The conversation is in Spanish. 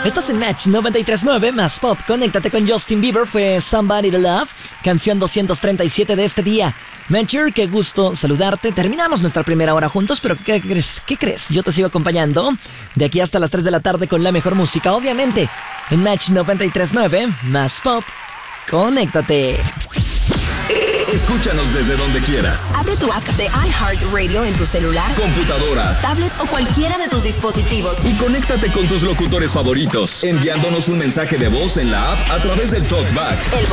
Estás en Match 93.9 más pop. Conéctate con Justin Bieber. Fue Somebody to Love, canción 237 de este día. Matcher, qué gusto saludarte. Terminamos nuestra primera hora juntos, pero ¿qué crees? ¿Qué crees? Yo te sigo acompañando de aquí hasta las 3 de la tarde con la mejor música, obviamente. En Match 93.9 más pop. Conéctate. Escúchanos desde donde quieras. Abre tu app de iHeartRadio en tu celular, computadora, tablet o cualquiera de tus dispositivos. Y conéctate con tus locutores favoritos, enviándonos un mensaje de voz en la app a través del TalkBack.